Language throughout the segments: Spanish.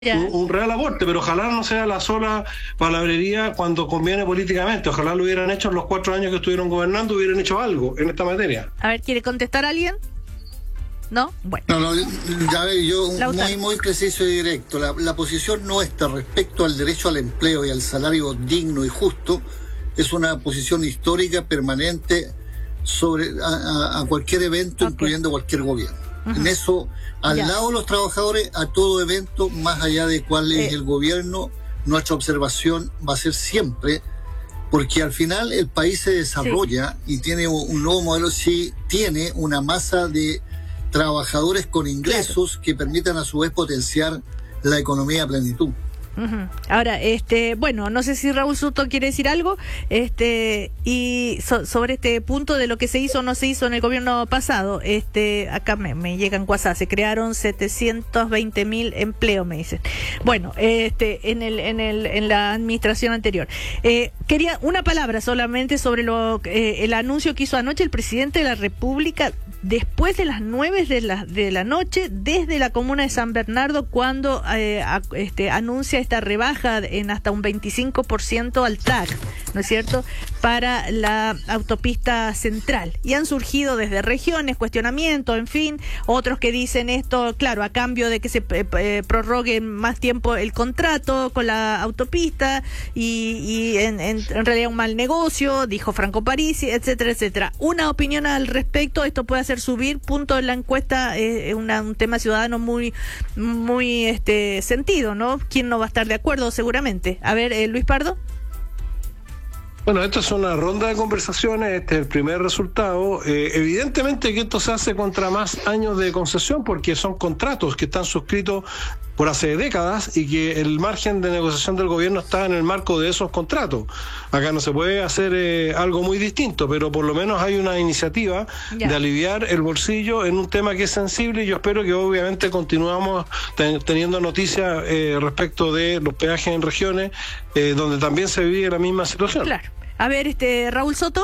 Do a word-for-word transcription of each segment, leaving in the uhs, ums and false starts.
un, un real aporte, pero ojalá no sea la sola palabrería cuando conviene políticamente. Ojalá lo hubieran hecho en los cuatro años que estuvieron gobernando, hubieran hecho algo en esta materia. A ver, ¿quiere contestar alguien? ¿No? Bueno. No, no, ya ve, yo Lautaro. muy, muy preciso y directo. La, la posición nuestra respecto al derecho al empleo y al salario digno y justo es una posición histórica permanente sobre a, a, a cualquier evento, okay, incluyendo cualquier gobierno. Uh-huh. En eso, al ya. lado de los trabajadores, a todo evento, más allá de cuál es eh. el gobierno, nuestra observación va a ser siempre, porque al final el país se desarrolla sí. y tiene un nuevo modelo, sí tiene una masa de trabajadores con ingresos claro. que permitan a su vez potenciar la economía a plenitud. Uh-huh. Ahora, este, bueno, no sé si Raúl Soto quiere decir algo, este, y so, sobre este punto de lo que se hizo o no se hizo en el gobierno pasado. Este, acá me, me llegan WhatsApp, se crearon setecientos veinte mil empleos, me dicen. Bueno, este, en el, en el, en la administración anterior. Eh, quería una palabra solamente sobre lo, eh, el anuncio que hizo anoche el presidente de la República después de las nueve de la, de la noche, desde la comuna de San Bernardo, cuando eh, a, este, anuncia esta rebaja en hasta un veinticinco por ciento al T A C, ¿no es cierto?, para la autopista central. Y han surgido desde regiones cuestionamientos, en fin, otros que dicen esto, claro, a cambio de que se eh, prorrogue más tiempo el contrato con la autopista y, y en, en, en realidad un mal negocio, dijo Franco Parisi, etcétera, etcétera. Una opinión al respecto, esto puede hacer subir punto en la encuesta, es eh, un tema ciudadano muy, muy este sentido, ¿no? ¿Quién no va a estar de acuerdo seguramente? A ver, eh, Luis Pardo. Bueno, esto es una ronda de conversaciones, este es el primer resultado. Eh, evidentemente que esto se hace contra más años de concesión porque son contratos que están suscritos por hace décadas y que el margen de negociación del gobierno está en el marco de esos contratos. Acá no se puede hacer eh, algo muy distinto, pero por lo menos hay una iniciativa ya. de aliviar el bolsillo en un tema que es sensible y yo espero que obviamente continuamos ten, teniendo noticias eh, respecto de los peajes en regiones eh, donde también se vive la misma situación. Claro. A ver, este Raúl Soto.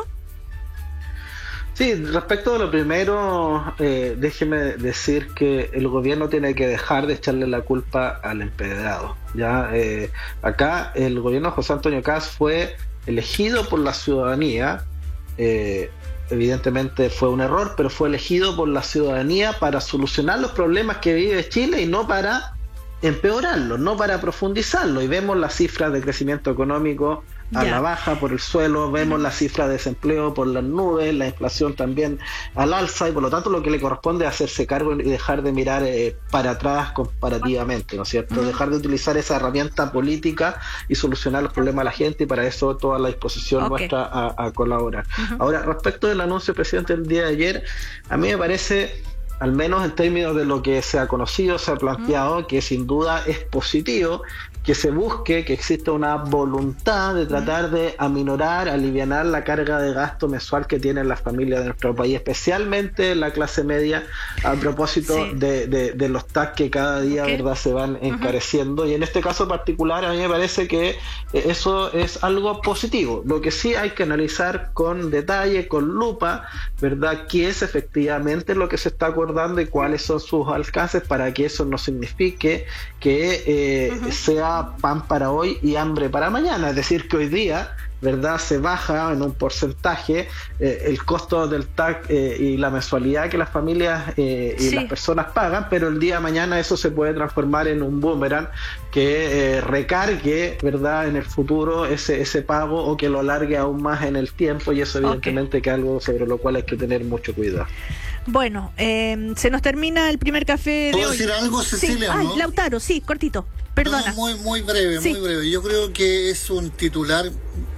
Sí, respecto de lo primero, eh, déjeme decir que el gobierno tiene que dejar de echarle la culpa al empedrado. Ya eh, acá el gobierno de José Antonio Kast fue elegido por la ciudadanía, eh, evidentemente fue un error, pero fue elegido por la ciudadanía para solucionar los problemas que vive Chile y no para empeorarlos, no para profundizarlo. Y vemos las cifras de crecimiento económico a ya. la baja por el suelo, vemos la cifra de desempleo por las nubes, la inflación también al alza, y por lo tanto lo que le corresponde es hacerse cargo y dejar de mirar eh, para atrás comparativamente, ¿no es cierto? Uh-huh. Dejar de utilizar esa herramienta política y solucionar los problemas de la gente, y para eso toda la disposición okay. nuestra a, a colaborar. Uh-huh. Ahora, respecto del anuncio del presidente del día de ayer, a mí me parece, al menos en términos de lo que se ha conocido, se ha planteado, uh-huh. que sin duda es positivo que se busque, que exista una voluntad de tratar de aminorar, alivianar la carga de gasto mensual que tienen las familias de nuestro país, especialmente la clase media, a propósito sí. de, de, de los T A C que cada día okay. verdad se van encareciendo. Uh-huh. Y en este caso particular a mí me parece que eso es algo positivo. Lo que sí hay que analizar con detalle, con lupa, verdad, qué es efectivamente lo que se está acordando y cuáles son sus alcances, para que eso no signifique que eh, uh-huh. sea pan para hoy y hambre para mañana. Es decir, que hoy día, verdad, se baja en un porcentaje eh, el costo del T A C eh, y la mensualidad que las familias eh, y sí. las personas pagan, pero el día de mañana eso se puede transformar en un boomerang que eh, recargue, verdad, en el futuro ese ese pago, o que lo alargue aún más en el tiempo, y eso evidentemente okay. que es algo sobre lo cual hay que tener mucho cuidado. Bueno, eh, se nos termina el primer café de ¿Puedo hoy. decir algo, Cecilia? Sí. Ay, ¿no? Lautaro, sí, cortito. Perdona. No, muy, muy breve, sí. muy breve. Yo creo que es un titular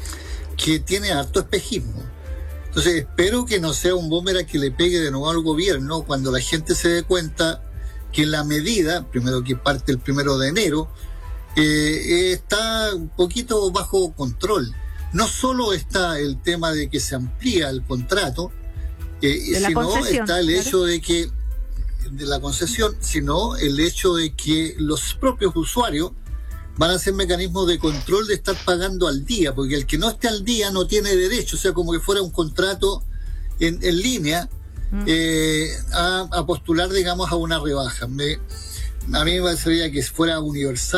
que tiene harto espejismo. Entonces espero que no sea un boomerang que le pegue de nuevo al gobierno cuando la gente se dé cuenta que la medida, primero que parte el primero de enero, eh, está un poquito bajo control. No solo está el tema de que se amplía el contrato, eh, sino está el hecho de que de la concesión, sino el hecho de que los propios usuarios van a hacer mecanismos de control de estar pagando al día, porque el que no esté al día no tiene derecho, o sea, como que fuera un contrato en, en línea mm. eh, a, a postular, digamos, a una rebaja. Me, a mí me parecería que fuera universal